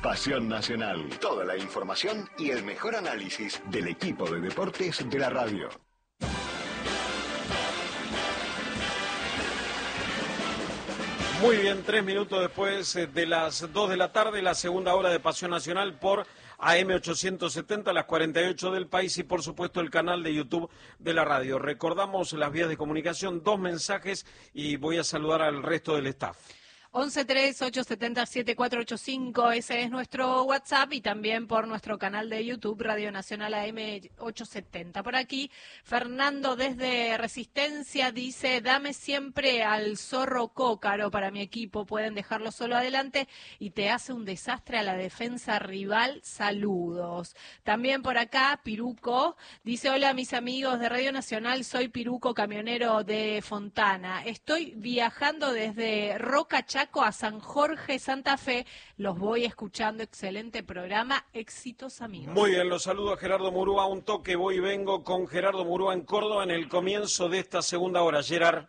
Pasión Nacional. Toda la información y el mejor análisis del equipo de deportes de la radio. Muy bien, 3 minutos después de las 2 de la tarde, la segunda hora de Pasión Nacional por AM870, las 48 del país y por supuesto el canal de YouTube de la radio. Recordamos las vías de comunicación, 2 mensajes y voy a saludar al resto del staff. 1138707485, ese es nuestro WhatsApp y también por nuestro canal de YouTube, Radio Nacional AM870. Por aquí, Fernando desde Resistencia dice, dame siempre al Zorro Cócaro para mi equipo, pueden dejarlo solo adelante y te hace un desastre a la defensa rival, saludos. También por acá, Piruco, dice, hola mis amigos de Radio Nacional, soy Piruco, camionero de Fontana, estoy viajando desde Roca Chaco a San Jorge, Santa Fe, los voy escuchando, excelente programa, éxitos amigos. Muy bien, los saludo a Gerardo Murúa, un toque, voy y vengo con Gerardo Murúa en Córdoba en el comienzo de esta segunda hora. Gerard.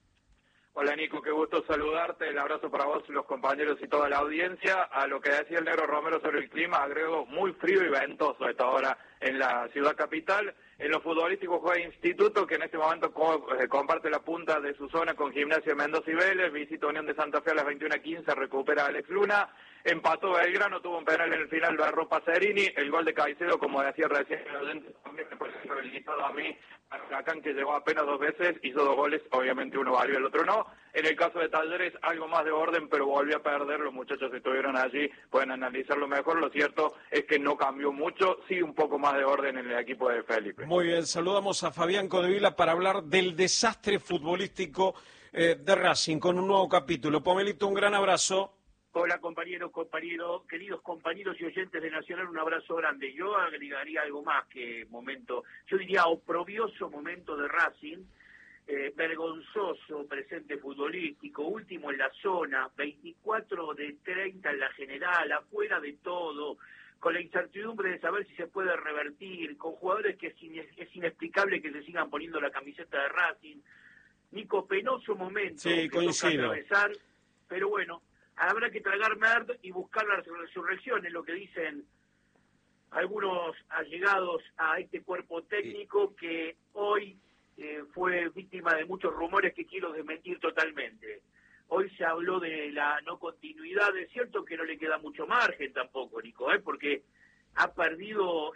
Hola Nico, qué gusto saludarte, el abrazo para vos, los compañeros y toda la audiencia. A lo que decía el Negro Romero sobre el clima, agrego muy frío y ventoso a esta hora en la ciudad capital. En lo futbolístico juega Instituto, que en este momento comparte la punta de su zona con Gimnasia de Mendoza y Vélez, visita Unión de Santa Fe a las 21:15, recupera a Alex Luna, empató Belgrano, tuvo un penal en el final, lo agarró Pacerini, el gol de Caicedo, como decía recién el oyente, también me parece habilitado a mí, a Huracán, que llegó apenas 2 veces, hizo 2 goles, obviamente uno valió, el otro no. En el caso de Talleres, algo más de orden, pero volvió a perder, los muchachos estuvieron allí, pueden analizarlo mejor, lo cierto es que no cambió mucho, sí un poco más de orden en el equipo de Felipe. Muy bien, saludamos a Fabián Codevila para hablar del desastre futbolístico de Racing con un nuevo capítulo. Pomelito, un gran abrazo. Hola compañeros, queridos compañeros y oyentes de Nacional, un abrazo grande. Yo agregaría algo más que momento, yo diría oprobioso momento de Racing, vergonzoso presente futbolístico, último en la zona, 24 de 30 en la general, afuera de todo, con la incertidumbre de saber si se puede revertir, con jugadores que es inexplicable que se sigan poniendo la camiseta de Racing. Nico, penoso momento sí, que toca atravesar, pero bueno, habrá que tragar merd y buscar la resurrección, es lo que dicen algunos allegados a este cuerpo técnico que hoy fue víctima de muchos rumores que quiero desmentir totalmente. Hoy se habló de la no continuidad, es cierto que no le queda mucho margen tampoco, Nico, porque ha perdido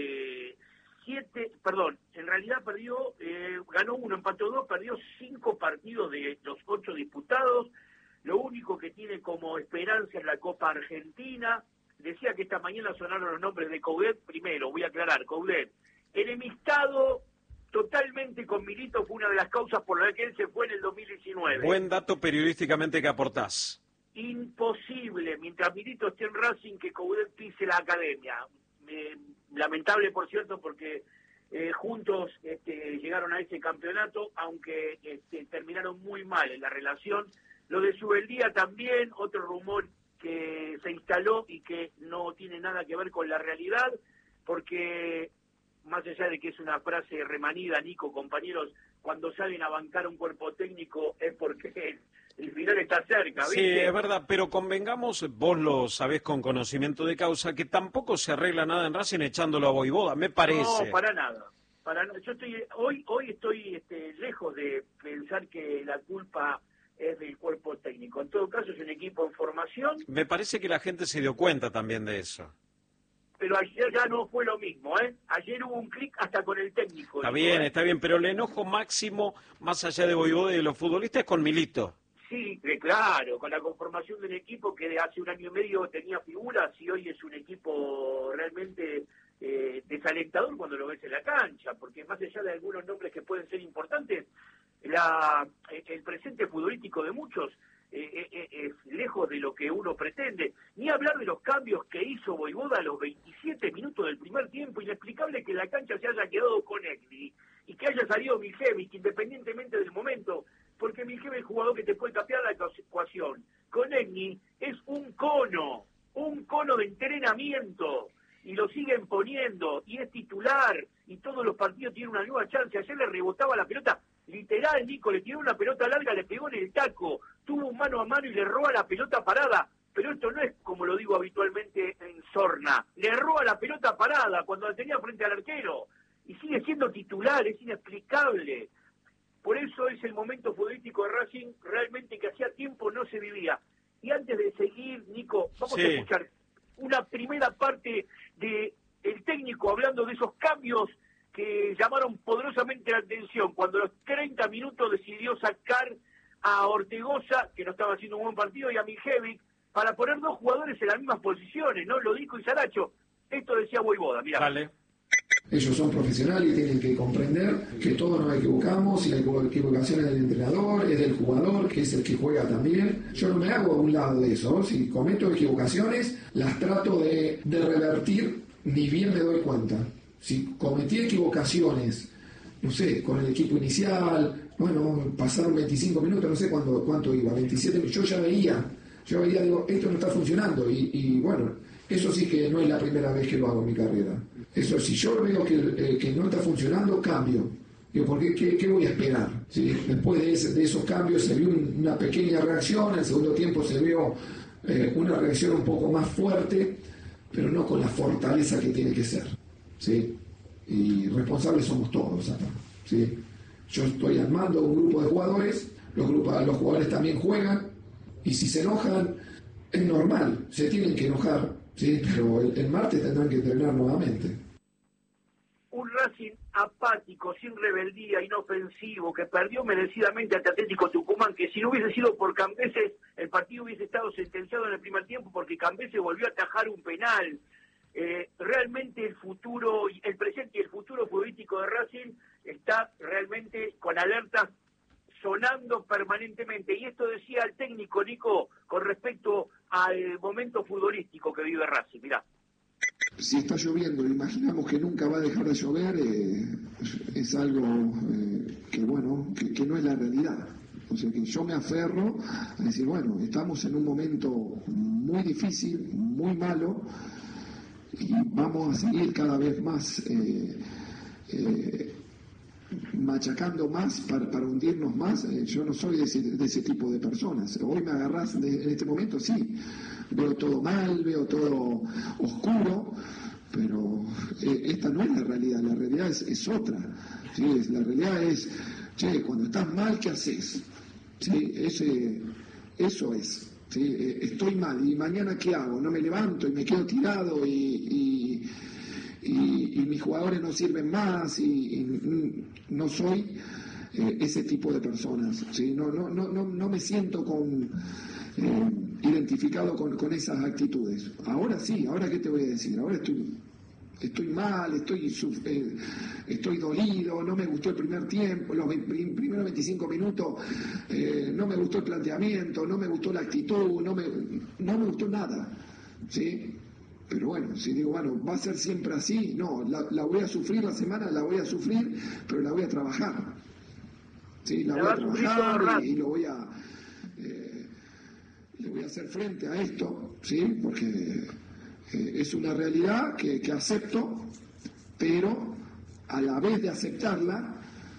en realidad perdió, ganó 1, empató 2, perdió 5 partidos de los 8 disputados. Lo único que tiene como esperanza es la Copa Argentina. Decía que esta mañana sonaron los nombres de Coudet. Primero, voy a aclarar, Coudet, enemistado totalmente con Milito, fue una de las causas por las que él se fue en el 2019. Buen dato periodísticamente que aportás. Imposible, mientras Milito esté en Racing, que Coudet pise la academia. Lamentable, por cierto, porque juntos llegaron a ese campeonato, aunque terminaron muy mal en la relación. Lo de Subeldía también, otro rumor que se instaló y que no tiene nada que ver con la realidad, porque más allá de que es una frase remanida, Nico, compañeros, cuando salen a bancar un cuerpo técnico es porque el final está cerca, ¿viste? Sí, es verdad, pero convengamos, vos lo sabés con conocimiento de causa, que tampoco se arregla nada en Racing echándolo a Voivoda, me parece. No, para nada. Yo estoy hoy estoy lejos de pensar que la culpa es del cuerpo técnico. En todo caso es un equipo en formación. Me parece que la gente se dio cuenta también de eso. Pero ayer ya no fue lo mismo, ¿eh? Ayer hubo un clic hasta con el técnico. Está bien, pero el enojo máximo, más allá de Voivoda y de los futbolistas, es con Milito. Sí, claro, con la conformación del equipo que de hace 1 año y medio tenía figuras y hoy es un equipo realmente desalentador cuando lo ves en la cancha, porque más allá de algunos nombres que pueden ser importantes, el presente futbolístico de muchos es lejos de lo que uno pretende. Ni hablar de los cambios que hizo Voivoda a los 27 minutos del primer tiempo, inexplicable que la cancha se haya quedado con Egli y que haya salido Mijevic, independientemente del momento, porque Mijevic es el jugador que te puede cambiar la ecuación. Con Egli es un cono de entrenamiento, y lo siguen poniendo, y es titular, y todos los partidos tienen una nueva chance. Ayer le rebotaba la pelota, literal, Nico, le tiró una pelota larga, le pegó en el taco, tuvo un mano a mano y le roba la pelota parada, pero esto no es como lo digo habitualmente en Sorna, le erró a la pelota parada cuando la tenía frente al arquero, y sigue siendo titular, es inexplicable. Por eso es el momento futbolístico de Racing realmente que hacía tiempo no se vivía. Y antes de seguir, Nico, vamos a escuchar una primera parte de el técnico hablando de esos cambios que llamaron poderosamente la atención cuando a los 30 minutos decidió sacar a Ortegoza, que no estaba haciendo un buen partido, y a Mijevic, para poner dos jugadores en las mismas posiciones, ¿no? Lodico y Saracho. Esto decía Voivoda, mirá. Dale. Ellos son profesionales y tienen que comprender que todos nos equivocamos y la equivocación es del entrenador, es del jugador, que es el que juega también. Yo no me hago a un lado de eso. Si cometo equivocaciones, las trato de revertir, ni bien me doy cuenta. Si cometí equivocaciones, no sé, con el equipo inicial, bueno, pasaron 25 minutos, no sé cuánto iba, 27 minutos, yo veía, digo, esto no está funcionando y bueno, eso sí que no es la primera vez que lo hago en mi carrera. Eso, si yo veo que no está funcionando, cambio. Digo, ¿por qué voy a esperar? ¿Sí? Después de esos cambios se vio una pequeña reacción, en el segundo tiempo se vio una reacción un poco más fuerte, pero no con la fortaleza que tiene que ser. ¿Sí? Y responsables somos todos acá. ¿Sí? Yo estoy armando un grupo de jugadores, los jugadores también juegan, y si se enojan, es normal, se tienen que enojar, ¿sí? Pero el martes tendrán que entrenar nuevamente. Un Racing apático, sin rebeldía, inofensivo, que perdió merecidamente ante Atlético Tucumán, que si no hubiese sido por Cambeses, el partido hubiese estado sentenciado en el primer tiempo porque Cambeses volvió a atajar un penal. Realmente el futuro, el presente y el futuro futbolístico de Racing está realmente con alertas sonando permanentemente. Y esto decía el técnico, Nico, con respecto al momento futbolístico que vive Racing. Mirá. Si está lloviendo, imaginamos que nunca va a dejar de llover, es algo que no es la realidad. O sea que yo me aferro a decir, bueno, estamos en un momento muy difícil, muy malo, y vamos a seguir cada vez más machacando más para hundirnos más. Yo no soy de ese tipo de personas. Hoy me agarrás en este momento, sí, veo todo mal, veo todo oscuro, pero esta no es la realidad es otra. ¿Sí? La realidad es, cuando estás mal, ¿qué haces? ¿Sí? Eso es. ¿Sí? Estoy mal, ¿y mañana qué hago? No me levanto y me quedo tirado y mis jugadores no sirven más y no soy ese tipo de personas. ¿Sí? No me siento identificado con esas actitudes. Ahora sí, ahora qué te voy a decir, ahora estoy mal, estoy dolido, no me gustó el primer tiempo, los primeros 25 minutos, no me gustó el planteamiento, no me gustó la actitud, no me gustó nada, ¿sí? Pero bueno, si digo, bueno, ¿va a ser siempre así? No, la voy a sufrir la semana, la voy a sufrir, pero la voy a trabajar, ¿sí? La voy a trabajar y le voy a hacer frente a esto, ¿sí? Porque es una realidad que acepto, pero a la vez de aceptarla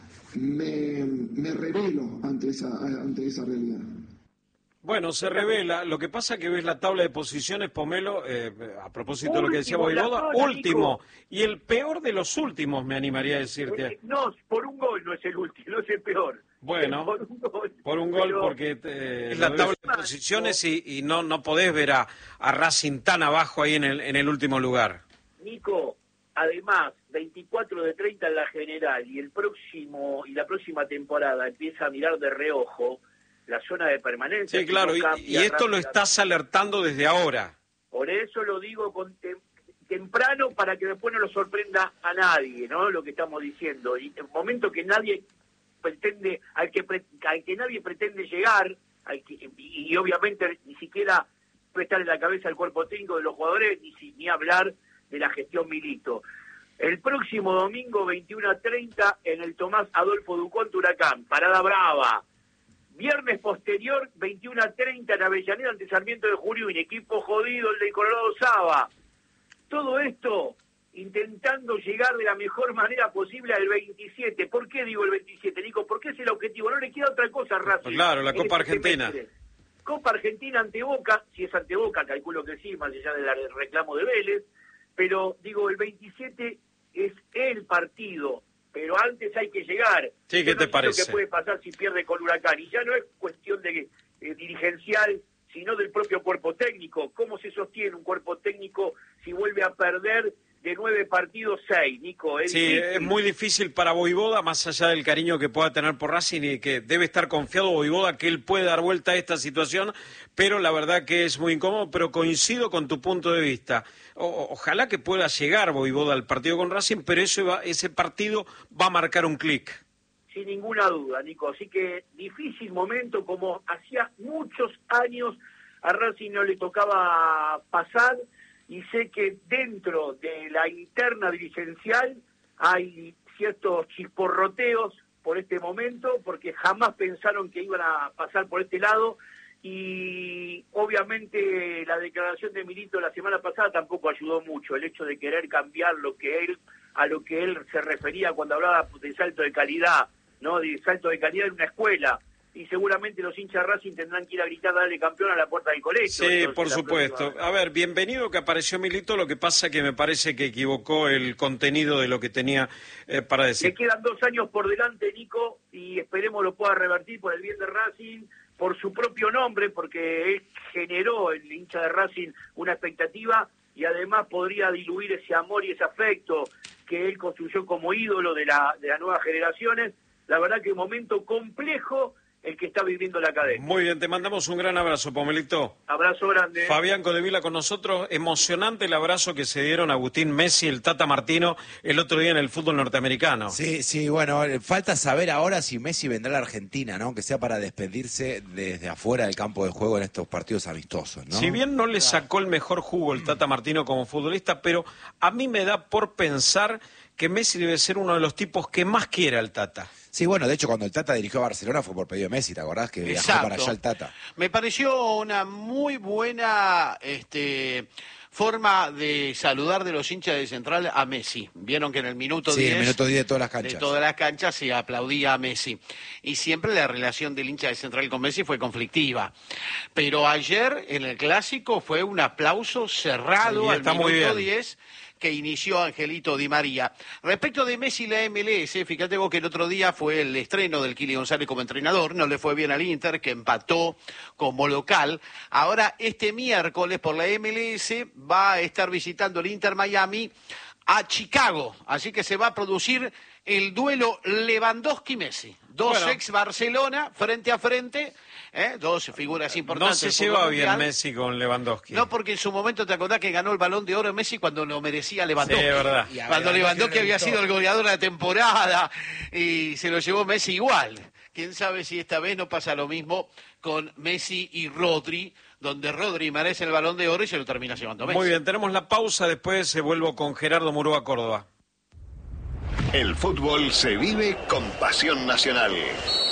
me revelo ante esa realidad. Bueno, se revela. Lo que pasa es que ves la tabla de posiciones, Pomelo, a propósito de lo que decía Voivoda, último, y el peor de los últimos, me animaría a decirte. No, por un gol no es el último, no es el peor. Bueno, por un gol porque es la tabla de posiciones y no podés ver a Racing tan abajo ahí en el último lugar. Nico, además, 24 de 30 en la general y la próxima temporada empieza a mirar de reojo la zona de permanencia. Sí, claro, y esto lo estás alertando desde ahora. Por eso lo digo temprano para que después no lo sorprenda a nadie, ¿no? Lo que estamos diciendo. Y en un momento que nadie pretende, al que nadie pretende llegar, y obviamente ni siquiera prestarle la cabeza al cuerpo técnico de los jugadores, ni hablar de la gestión Milito. El próximo domingo, 21:30, en el Tomás Adolfo Ducont Huracán, Parada Brava. Viernes posterior, 21:30 en Avellaneda ante Sarmiento de Jujuy, equipo jodido, el del Colorado Saba. Todo esto intentando llegar de la mejor manera posible al 27. ¿Por qué digo el 27, Nico? Porque es el objetivo, no le queda otra cosa a Racing. Claro, la Copa Argentina. Copa Argentina ante Boca, si es ante Boca, calculo que sí, más allá del reclamo de Vélez, pero digo, el 27 es el partido, pero antes hay que llegar. Sí, ¿qué te parece? ¿Qué puede pasar si pierde con Huracán? Y ya no es cuestión de dirigencial, sino del propio cuerpo técnico. ¿Cómo se sostiene un cuerpo técnico si vuelve a perder de 9 partidos 6, Nico? Es muy difícil para Vojvoda, más allá del cariño que pueda tener por Racing y que debe estar confiado Vojvoda que él puede dar vuelta a esta situación, pero la verdad que es muy incómodo, pero coincido con tu punto de vista. Ojalá que pueda llegar Vojvoda al partido con Racing, pero ese partido va a marcar un clic. Sin ninguna duda, Nico. Así que difícil momento, como hacía muchos años a Racing no le tocaba pasar, y sé que dentro de la interna dirigencial hay ciertos chisporroteos por este momento, porque jamás pensaron que iban a pasar por este lado, y obviamente la declaración de Milito la semana pasada tampoco ayudó mucho, el hecho de querer cambiar a lo que él se refería cuando hablaba de salto de calidad, ¿no? De salto de calidad en una escuela. Y seguramente los hinchas Racing tendrán que ir a gritar dale campeón a la puerta del colegio. Sí, entonces, por supuesto. A ver, bienvenido que apareció Milito, lo que pasa que me parece que equivocó el contenido de lo que tenía para decir. Le quedan 2 años por delante, Nico, y esperemos lo pueda revertir por el bien de Racing, por su propio nombre, porque él generó el hincha de Racing una expectativa y además podría diluir ese amor y ese afecto que él construyó como ídolo de las nuevas generaciones. La verdad que un momento complejo el que está viviendo la academia. Muy bien, te mandamos un gran abrazo, Pomelito. Abrazo grande. Fabián Codevila con nosotros. Emocionante el abrazo que se dieron Agustín Messi y el Tata Martino el otro día en el fútbol norteamericano. Sí, bueno, falta saber ahora si Messi vendrá a la Argentina, ¿no? Que sea para despedirse desde afuera del campo de juego en estos partidos amistosos, ¿no? Si bien no le sacó el mejor jugo el Tata Martino como futbolista, pero a mí me da por pensar que Messi debe ser uno de los tipos que más quiere al Tata. Sí, bueno, de hecho cuando el Tata dirigió a Barcelona fue por pedido de Messi, ¿te acordás? Que viajó para allá el Tata. Me pareció una muy buena forma de saludar de los hinchas de Central a Messi. Vieron que en el minuto 10... Sí, el minuto 10 de todas las canchas. De todas las canchas se aplaudía a Messi. Y siempre la relación del hincha de Central con Messi fue conflictiva. Pero ayer en el Clásico fue un aplauso cerrado al minuto 10... que inició Angelito Di María. Respecto de Messi y la MLS, fíjate vos que el otro día fue el estreno del Kili González como entrenador, no le fue bien al Inter, que empató como local. Ahora, este miércoles por la MLS va a estar visitando el Inter Miami a Chicago, así que se va a producir el duelo Lewandowski-Messi. Dos ex Barcelona frente a frente, dos figuras importantes. No se lleva bien Messi con Lewandowski. No, porque en su momento te acordás que ganó el Balón de Oro Messi cuando lo merecía Lewandowski. Sí, es verdad. Cuando Lewandowski había sido el goleador de la temporada y se lo llevó Messi igual. Quién sabe si esta vez no pasa lo mismo con Messi y Rodri, donde Rodri merece el Balón de Oro y se lo termina llevando Messi. Muy bien, tenemos la pausa, después vuelvo con Gerardo Murúa, Córdoba. El fútbol se vive con pasión nacional.